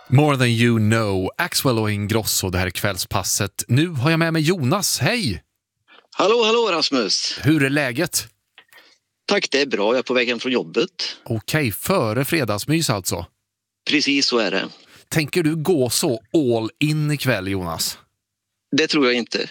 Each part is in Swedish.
More than you know, Axwell och Ingrosso, det här är kvällspasset. Nu har jag med mig Jonas, hej! Hallå Rasmus. Hur är läget? Tack, det är bra. Jag är på väg hem från jobbet. Okej, före fredagsmys alltså. Precis så är det. Tänker du gå så all in ikväll, Jonas? Det tror jag inte.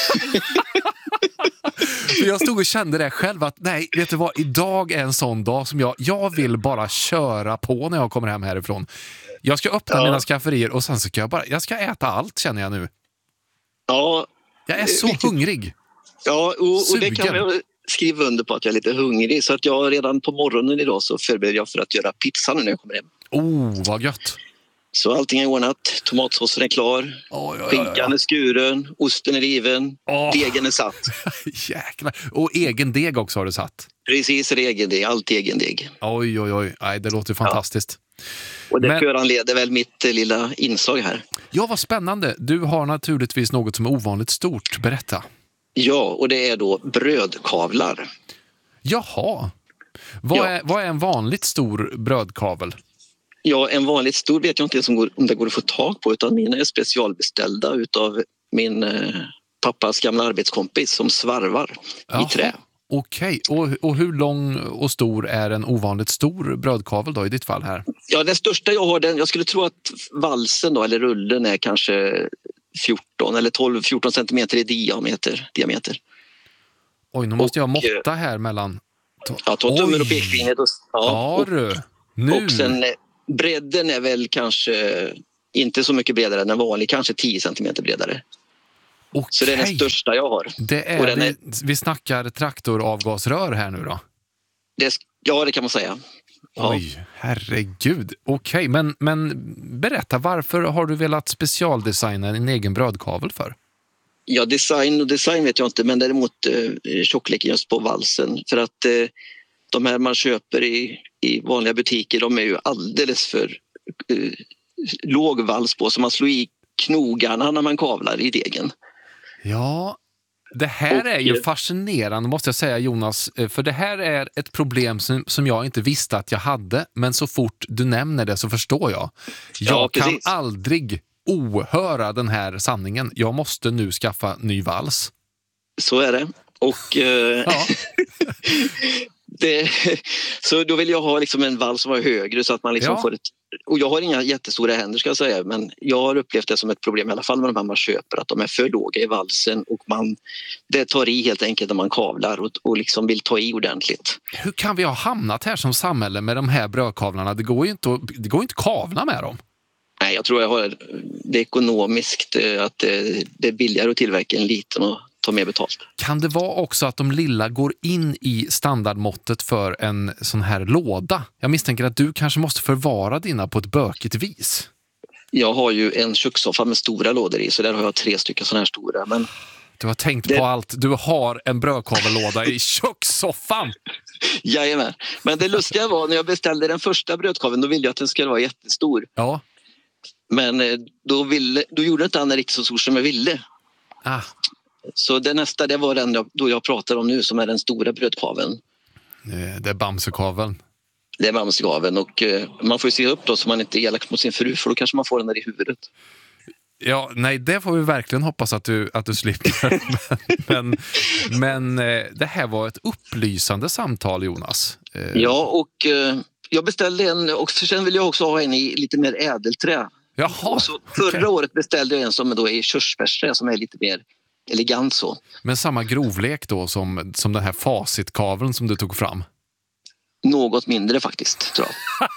För jag stod och kände det själv att nej, vet du vad, idag är en sån dag som jag vill bara köra på när jag kommer hem härifrån. Jag ska öppna mina skafferier och sen ska jag ska äta allt, känner jag nu. Ja. Jag är så hungrig. Ja, och det kan jag skriva under på att jag är lite hungrig. Så att jag redan på morgonen idag så förbereder jag för att göra pizza nu när jag kommer hem. Vad gött. Så allting är ordnat. Tomatsåsen är klar. Skinkan är skuren. Osten är riven. Degen är satt. Jäklar. Och egen deg också har du satt. Precis, egen deg. Allt egen deg. Oj. Nej, det låter fantastiskt. Och det föranleder väl mitt lilla inslag här. Ja, vad spännande. Du har naturligtvis något som är ovanligt stort. Berätta. Ja, och det är då brödkavlar. Jaha. Vad är en vanligt stor brödkavel? Ja, en vanligt stor vet jag inte ens om det går att få tag på, utan mina är specialbeställda utav min pappas gamla arbetskompis som svarvar i trä. Okej, och hur lång och stor är en ovanligt stor brödkavel då i ditt fall här? Ja, den största jag har, jag skulle tro att valsen då, eller rullen är kanske 14 eller 12-14 centimeter i diameter. Oj, nu måste jag måtta här mellan... Ja, ta tummen och pekfingret. Nu. Och sen bredden är väl kanske inte så mycket bredare än en vanlig, kanske 10 centimeter bredare. Okej. Så det är den största jag har. Vi snackar traktoravgasrör här nu då? Ja, det kan man säga. Ja. Oj, herregud. Okej, men berätta, varför har du velat specialdesigna en egen brödkavel för? Ja, design vet jag inte, men däremot tjockleken just på valsen. För att de här man köper i vanliga butiker, de är ju alldeles för låg vals på, så man slår i knogarna när man kavlar i degen. Ja, det här är ju fascinerande måste jag säga, Jonas, för det här är ett problem som jag inte visste att jag hade, men så fort du nämner det så förstår jag. Jag kan aldrig ohöra den här sanningen. Jag måste nu skaffa ny vals. Så är det. Och så då vill jag ha liksom en vals som är högre så att man liksom får ett... Och jag har inga jättestora händer ska jag säga, men jag har upplevt det som ett problem i alla fall med de här man köper, att de är för låga i valsen och det tar i helt enkelt när man kavlar och liksom vill ta i ordentligt. Hur kan vi ha hamnat här som samhälle med de här brödkavlarna? Det går ju inte att kavla med dem. Nej, jag tror jag har det ekonomiskt att det är billigare att tillverka en liten och ta mer betalt. Kan det vara också att de lilla går in i standardmåttet för en sån här låda? Jag misstänker att du kanske måste förvara dina på ett bökigt vis. Jag har ju en kökssoffa med stora lådor i, så där har jag 3 stycken såna här stora. Men du har tänkt på allt. Du har en brödkavellåda i kökssoffan. Jajamän. Men det lustiga var när jag beställde den första brödkaveln, då ville jag att den skulle vara jättestor. Ja. Men då gjorde inte han riktigt så stor som jag ville. Så det nästa, det var den då jag pratar om nu, som är den stora brödkaveln. Det är Bamsekaveln. Det är Bamsekaveln, och man får ju se upp då så man inte är elak mot sin fru, för då kanske man får den där i huvudet. Ja, nej, det får vi verkligen hoppas att du slipper. men det här var ett upplysande samtal, Jonas. Ja, och jag beställde en, och sen vill jag också ha en i lite mer ädelträ. Jaha, så förra året beställde jag en som då är i körsbärsträ, som är lite mer elegant så. Men samma grovlek då som den här facitkaveln som du tog fram? Något mindre faktiskt, tror jag.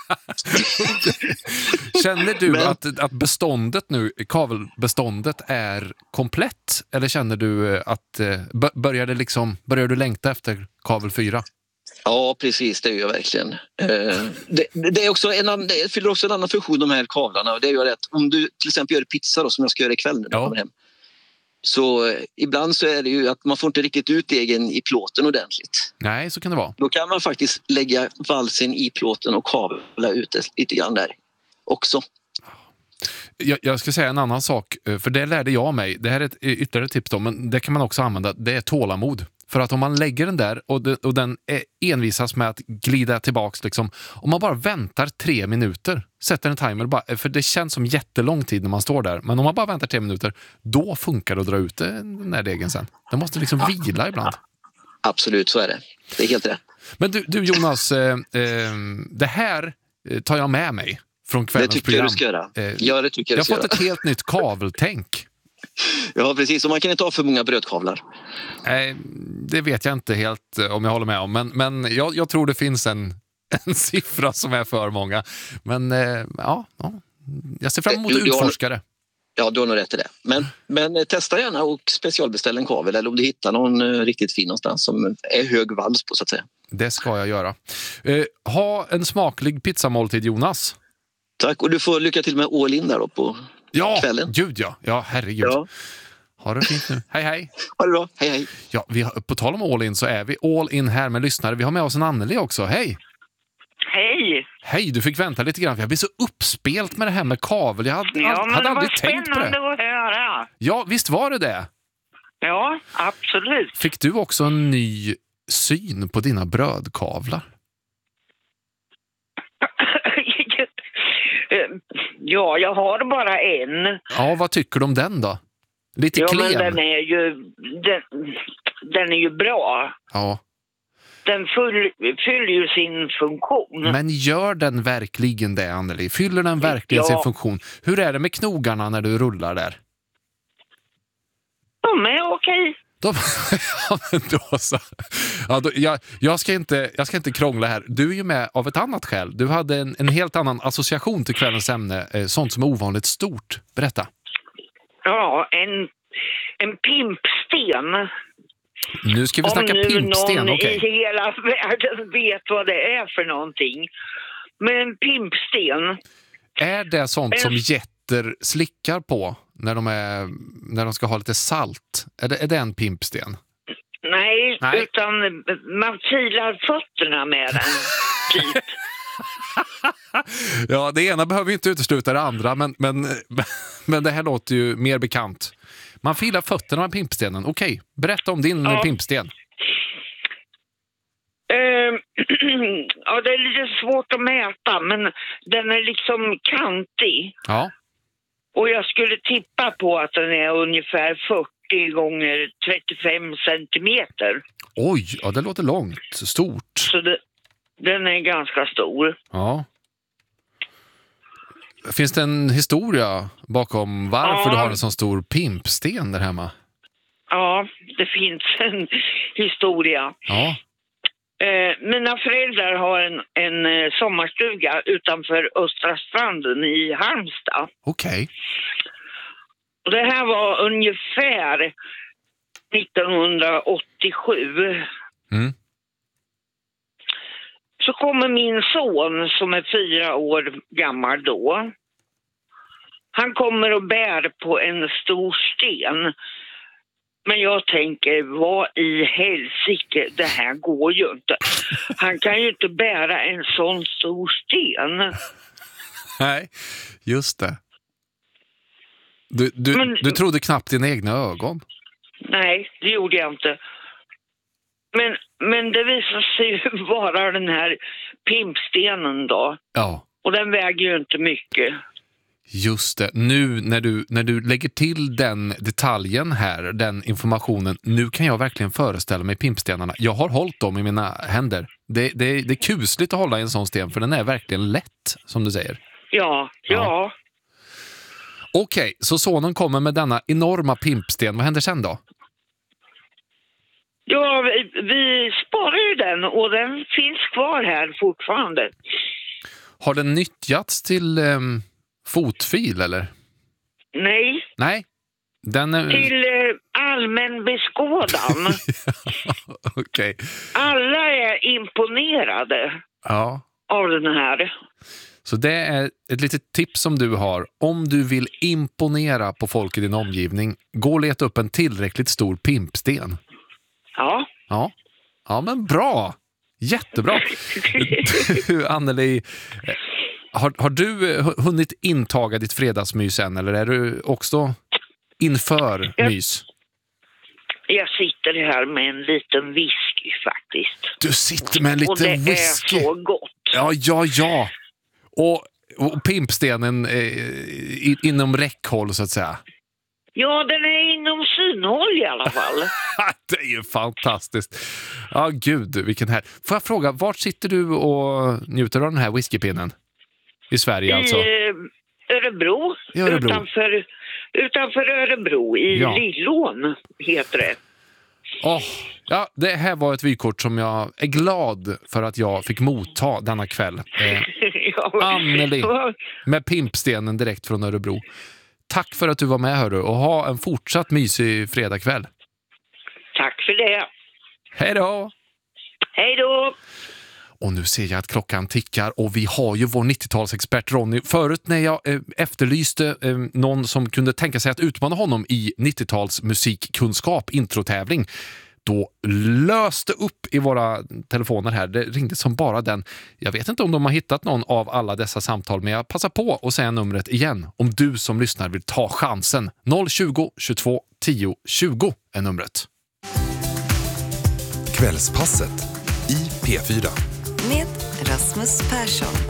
Känner du att beståndet nu, kavelbeståndet är komplett? Eller känner du att börjar du längta efter kavel 4? Ja, precis, det gör jag verkligen. Det är också det fyller också en annan funktion, de här kavlarna. Och det gör att om du till exempel gör pizza då, som jag ska göra ikväll när jag kommer hem. Så ibland så är det ju att man får inte riktigt ut degen i plåten ordentligt. Nej, så kan det vara. Då kan man faktiskt lägga valsen i plåten och kavla ut lite grann där också. Jag ska säga en annan sak, för det lärde jag mig. Det här är ett ytterligare tips då, men det kan man också använda. Det är tålamod. För att om man lägger den där och den envisas med att glida tillbaks liksom, om man bara väntar 3 minuter, sätter en timer bara, för det känns som jättelång tid när man står där, men om man bara väntar 3 minuter, då funkar det att dra ut den där degen sen. Den måste liksom vila ibland. Absolut, så är det. Det är helt rätt. Men du Jonas, det här tar jag med mig från kvällens program. Det tycker jag du ska göra. Ja, det tycker jag har fått ett helt nytt kaveltänk. Ja, precis. Och man kan inte ha för många brödkavlar. Nej, det vet jag inte helt om jag håller med om. Men jag tror det finns en siffra som är för många. Men ja, jag ser fram emot att utforska det. Ja, du har nog rätt i det. Men testa gärna och specialbeställa en kavel eller om du hittar någon riktigt fin någonstans som är hög vals på så att säga. Det ska jag göra. Ha en smaklig pizzamåltid, Jonas. Tack, och du får lycka till med all in där då på kvällen. Ja, herregud. Ja. Ha det fint nu. Hej. Ha det bra. Hej. Ja, på tal om all in så är vi all in här med lyssnare. Vi har med oss en Anneli också. Hej. Hej, du fick vänta lite grann. Jag blev så uppspelt med det här med kavel. Jag hade aldrig tänkt på det. Att höra. Ja, visst var det? Ja, absolut. Fick du också en ny syn på dina brödkavlar? Ja, jag har bara en. Ja, vad tycker du om den då? Lite klen. Men den är ju bra. Ja. Den fyller ju sin funktion. Men gör den verkligen det, Anneli? Fyller den verkligen sin funktion? Hur är det med knogarna när du rullar där? De är okej. Jag ska inte krångla här. Du är ju med av ett annat skäl. Du hade en helt annan association till kvällens ämne. Sånt som är ovanligt stort. Berätta. Ja, en pimpsten. Nu ska vi snacka pimpsten, okej. Om någon i hela världen vet vad det är för någonting. Men en pimpsten. Är det sånt som getter slickar på när de ska ha lite salt? Är det en pimpsten? Nej, utan man filar fötterna med den. Typ. Ja, det ena behöver ju inte utesluta det andra, men det här låter ju mer bekant. Man filar fötterna med pimpstenen. Okej, berätta om din pimpsten. Ja, det är lite svårt att mäta, men den är liksom kantig. Ja. Och jag skulle tippa på att den är ungefär 40 gånger 35 centimeter. Oj, ja, det låter långt. Stort. Så den är ganska stor. Ja. Finns det en historia bakom varför du har en sån stor pimpsten där hemma? Ja, det finns en historia. Ja. Mina föräldrar har en sommarstuga utanför Östra stranden i Halmstad. Okej. Och det här var ungefär 1987. Mm. Så kommer min son som är 4 år gammal då. Han kommer och bär på en stor sten. Men jag tänker, vad i helsike, det här går ju inte. Han kan ju inte bära en sån stor sten. Nej, just det. Du trodde knappt dina egna ögon. Nej, det gjorde jag inte. Men det visade sig vara den här pimpstenen då. Ja. Och den väger ju inte mycket. Just det. Nu när du lägger till den detaljen här, den informationen, nu kan jag verkligen föreställa mig pimpstenarna. Jag har hållit dem i mina händer. Det är kusligt att hålla i en sån sten, för den är verkligen lätt, som du säger. Ja. Okej, så sonen kommer med denna enorma pimpsten. Vad händer sen då? Ja, vi sparar ju den och den finns kvar här fortfarande. Har den nyttjats till fotfil, eller? Nej. Till allmän beskådan. Okej. Alla är imponerade av den här. Så det är ett litet tips som du har. Om du vill imponera på folk i din omgivning, gå och leta upp en tillräckligt stor pimpsten. Ja. Ja, men bra. Jättebra. Du, Anneli, har du hunnit intaga ditt fredagsmys än, eller är du också inför mys? Jag sitter här med en liten whisky faktiskt. Du sitter med en liten whisky. Och det är så gott. Ja. Och pimpstenen inom räckhåll så att säga. Ja, den är inom synhåll i alla fall. Det är ju fantastiskt. Ja, gud, vilken här. Får jag fråga, vart sitter du och njuter av den här whiskypinnen? I Sverige alltså? I Örebro. I Örebro. Utanför Örebro, i Lillån heter det. Ja, det här var ett vykort som jag är glad för att jag fick motta denna kväll. Anneli, med pimpstenen direkt från Örebro. Tack för att du var med, hörru, och ha en fortsatt mysig fredagkväll. Tack för det. Hej då! Hej då! Och nu ser jag att klockan tickar och vi har ju vår 90-talsexpert Ronny. Förut när jag efterlyste någon som kunde tänka sig att utmana honom i 90-tals musikkunskap introtävling, då löste upp i våra telefoner här. Det ringde som bara den. Jag vet inte om de har hittat någon av alla dessa samtal, men jag passar på att säga numret igen om du som lyssnar vill ta chansen. 020 22 10 20 är numret. Kvällspasset i P4 med Rasmus Persson.